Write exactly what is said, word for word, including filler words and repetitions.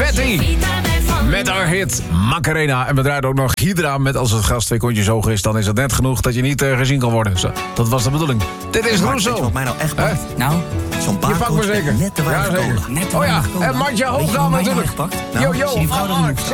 Vetti. Met haar hit Macarena. En we draaien ook nog Hydra met als het gas twee kontjes hoog is... dan is het net genoeg dat je niet uh, gezien kan worden. Zo, dat was de bedoeling. Dit is Mark, Russo. weet je wat mij nou echt pakt? Huh? Nou, zo'n barcode me zeker. met net te weinig Ja, zeker. cola. Oh ja, en Martje Hoogdam natuurlijk. Nou, Yo, yo, zie je die vrouw dan oh, niet?